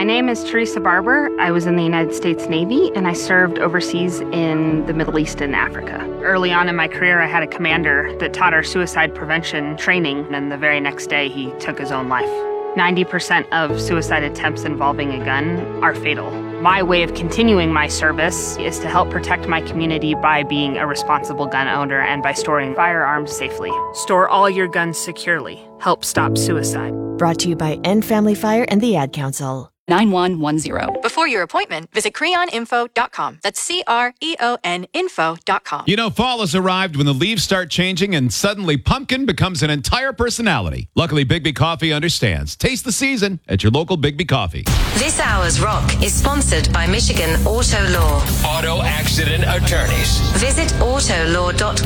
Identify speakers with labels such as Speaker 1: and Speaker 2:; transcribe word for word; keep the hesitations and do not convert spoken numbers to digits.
Speaker 1: My name is Teresa Barber. I was in the United States Navy, and I served overseas in the Middle East and Africa. Early on in my career, I had a commander that taught our suicide prevention training, and the very next day, he took his own life. ninety percent of suicide attempts involving a gun are fatal. My way of continuing my service is to help protect my community by being a responsible gun owner and by storing firearms safely. Store all your guns securely. Help stop suicide.
Speaker 2: Brought to you by End Family Fire and the Ad Council.
Speaker 3: nine one one zero.
Speaker 4: Before your appointment, visit creon info dot com. That's C R E O N info dot com.
Speaker 5: You know, fall has arrived when the leaves start changing and suddenly pumpkin becomes an entire personality. Luckily, Bigby Coffee understands. Taste the season at your local Bigby Coffee.
Speaker 6: This hour's rock is sponsored by Michigan Auto Law.
Speaker 7: Auto accident attorneys.
Speaker 6: Visit auto law dot com.